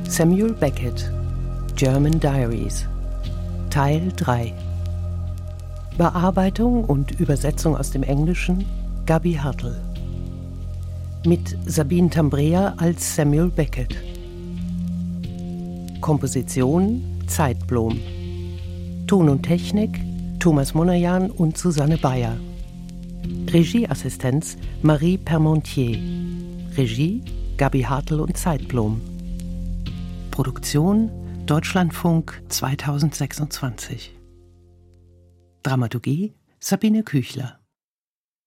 Samuel Beckett, German Diaries, Teil 3. Bearbeitung und Übersetzung aus dem Englischen Gabi Hartl. Mit Sabine Tambrea als Samuel Beckett. Komposition Zeitblom. Ton und Technik Thomas Monajan und Susanne Bayer. Regieassistenz Marie Permontier. Regie Gabi Hartl und Zeitblom. Produktion Deutschlandfunk 2026. Dramaturgie Sabine Küchler.